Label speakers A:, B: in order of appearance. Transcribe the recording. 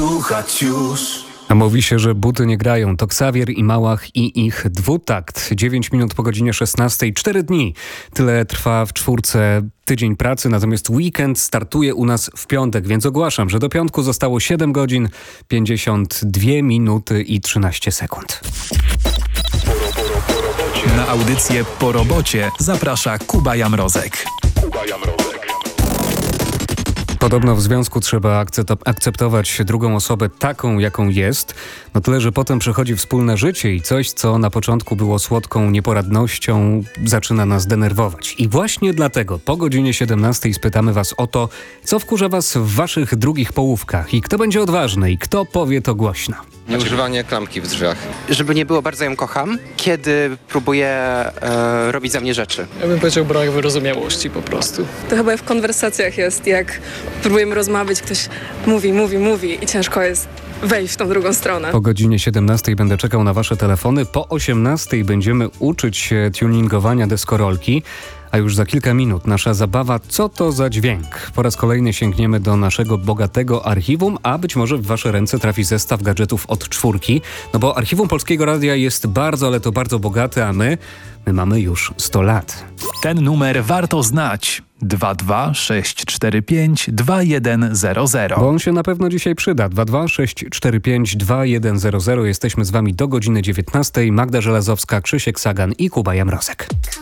A: Słuchać już.
B: A mówi się, że buty nie grają. To Xavier i Małach i ich dwutakt. 9 minut po godzinie 16. 4 dni. Tyle trwa w czwórce tydzień pracy, natomiast weekend startuje u nas w piątek, więc ogłaszam, że do piątku zostało 7 godzin, 52 minuty i 13 sekund.
C: Na audycję Po robocie zaprasza Kuba Jamrozek.
B: Podobno w związku trzeba akceptować drugą osobę taką, jaką jest. No tyle, że potem przychodzi wspólne życie i coś, co na początku było słodką nieporadnością, zaczyna nas denerwować. I właśnie dlatego po godzinie 17 spytamy was o to, co wkurza was w waszych drugich połówkach i kto będzie odważny i kto powie to głośno.
D: Nieużywanie klamki w drzwiach.
E: Żeby nie było bardzo ją kocham, kiedy próbuje robić za mnie rzeczy.
F: Ja bym powiedział brak wyrozumiałości po prostu.
G: To chyba w konwersacjach jest, jak próbujemy rozmawiać, ktoś mówi i ciężko jest wejść w tą drugą stronę.
B: Po godzinie 17 będę czekał na wasze telefony. Po 18 będziemy uczyć się tuningowania deskorolki. A już za kilka minut nasza zabawa Co to za dźwięk? Po raz kolejny sięgniemy do naszego bogatego archiwum, a być może w wasze ręce trafi zestaw gadżetów od czwórki. No bo archiwum Polskiego Radia jest bardzo, ale to bardzo bogate, a my mamy już 100 lat.
C: Ten numer warto znać. 226452100.
B: Bo on się na pewno dzisiaj przyda. 226452100. Jesteśmy z wami do godziny 19. Magda Żelazowska, Krzysiek Sagan i Kuba Jamrozek.